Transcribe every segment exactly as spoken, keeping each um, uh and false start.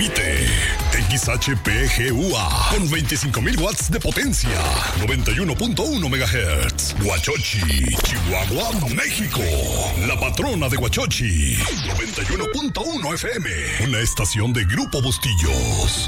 Transmite X H P G U A con veinticinco mil watts de potencia, noventa y uno punto uno megahertz. Huachochi, Chihuahua, México. La patrona de Huachochi, noventa y uno punto uno F M. Una estación de Grupo Bustillos.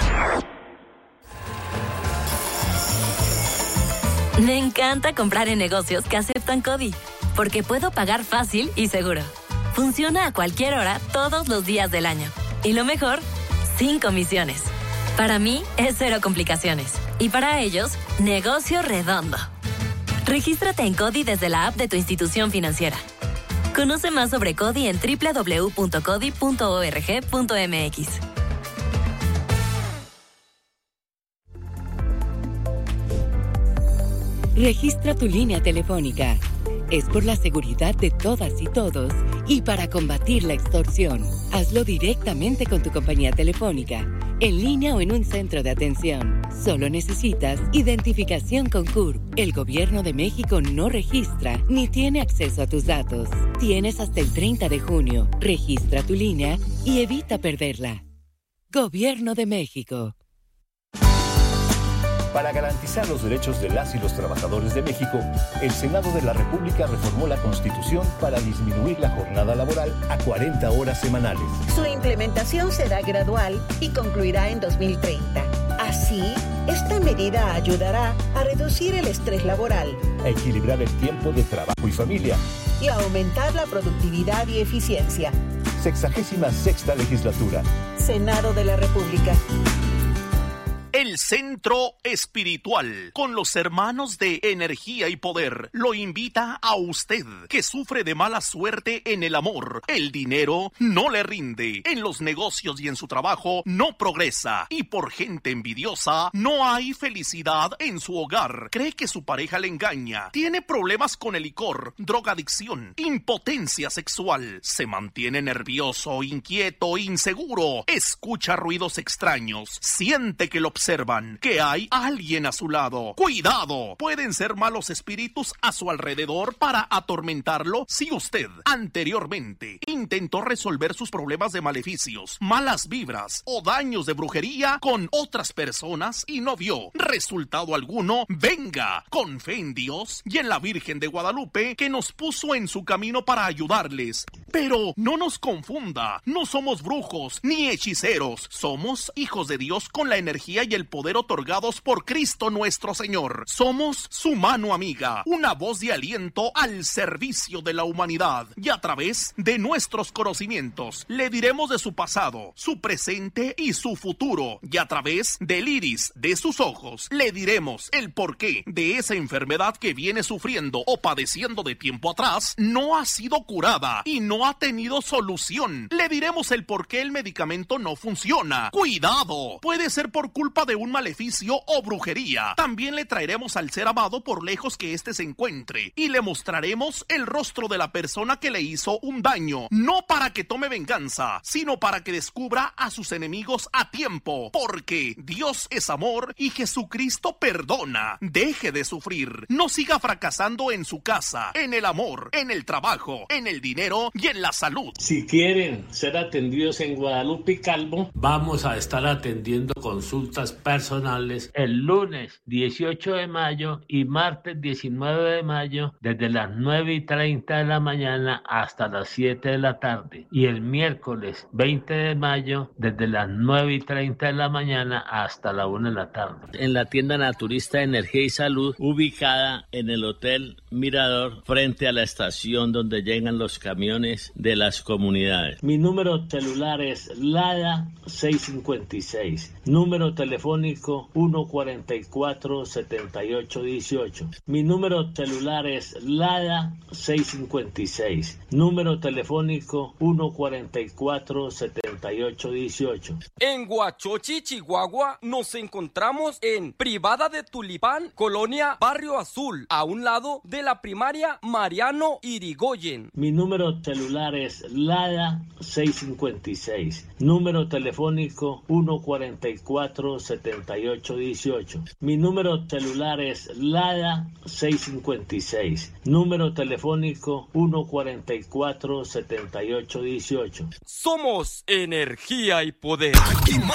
Me encanta comprar en negocios que aceptan CODI, porque puedo pagar fácil y seguro. Funciona a cualquier hora, todos los días del año. Y lo mejor, sin comisiones. Para mí, es cero complicaciones. Y para ellos, negocio redondo. Regístrate en CODI desde la app de tu institución financiera. Conoce más sobre CODI en doble u doble u doble u punto codi punto org punto m x. Registra tu línea telefónica. Es por la seguridad de todas y todos y para combatir la extorsión. Hazlo directamente con tu compañía telefónica, en línea o en un centro de atención. Solo necesitas identificación con C U R P. El Gobierno de México no registra ni tiene acceso a tus datos. Tienes hasta el treinta de junio. Registra tu línea y evita perderla. Gobierno de México. Para garantizar los derechos de las y los trabajadores de México, el Senado de la República reformó la Constitución para disminuir la jornada laboral a cuarenta horas semanales. Su implementación será gradual y concluirá en dos mil treinta. Así, esta medida ayudará a reducir el estrés laboral, a equilibrar el tiempo de trabajo y familia y a aumentar la productividad y eficiencia. Sexagésima sexta legislatura. Senado de la República. El Centro Espiritual, con los hermanos de Energía y Poder, lo invita a usted, que sufre de mala suerte en el amor. El dinero no le rinde, en los negocios y en su trabajo no progresa, y por gente envidiosa no hay felicidad en su hogar. Cree que su pareja le engaña, tiene problemas con el licor, drogadicción, impotencia sexual, se mantiene nervioso, inquieto, inseguro, escucha ruidos extraños, siente que lo observan, que hay alguien a su lado. ¡Cuidado! Pueden ser malos espíritus a su alrededor para atormentarlo si usted anteriormente intentó resolver sus problemas de maleficios, malas vibras o daños de brujería con otras personas y no vio resultado alguno. Venga, con fe en Dios y en la Virgen de Guadalupe, que nos puso en su camino para ayudarles. Pero no nos confunda, no somos brujos ni hechiceros, somos hijos de Dios con la energía y el poder otorgados por Cristo nuestro Señor. Somos su mano amiga, una voz de aliento al servicio de la humanidad, y a través de nuestros conocimientos le diremos de su pasado, su presente y su futuro, y a través del iris de sus ojos le diremos el porqué de esa enfermedad que viene sufriendo o padeciendo de tiempo atrás no ha sido curada y no ha tenido solución. Le diremos el porqué el medicamento no funciona. ¡Cuidado! Puede ser por culpa de un maleficio o brujería. También le traeremos al ser amado por lejos que éste se encuentre y le mostraremos el rostro de la persona que le hizo un daño, no para que tome venganza, sino para que descubra a sus enemigos a tiempo, porque Dios es amor y Jesucristo perdona. Deje de sufrir, no siga fracasando en su casa, en el amor, en el trabajo, en el dinero y en la salud. Si quieren ser atendidos en Guadalupe y Calvo, vamos a estar atendiendo consultas personales el lunes dieciocho de mayo y martes diecinueve de mayo desde las nueve y treinta de la mañana hasta las siete de la tarde, y el miércoles veinte de mayo desde las nueve y treinta de la mañana hasta la una de la tarde. En la tienda naturista de Energía y Salud, ubicada en el Hotel Mirador, frente a la estación donde llegan los camiones de las comunidades. Mi número celular es LADA seiscientos cincuenta y seis, número telefónico uno cuarenta y cuatro, setenta y ocho dieciocho. Mi número celular es LADA seiscientos cincuenta y seis, número telefónico uno cuarenta y cuatro, setenta y ocho dieciocho. En Huachochi, Chihuahua, nos encontramos en Privada de Tulipán, Colonia Barrio Azul, a un lado de la primaria Mariano Irigoyen. Mi número celular es LADA seiscientos cincuenta y seis, número telefónico uno cuarenta y cuatro, setenta y ocho setenta y ocho dieciocho. Mi número celular es Lada seiscientos cincuenta y seis. Número telefónico uno cuarenta y cuatro setenta y ocho dieciocho. Somos energía y poder.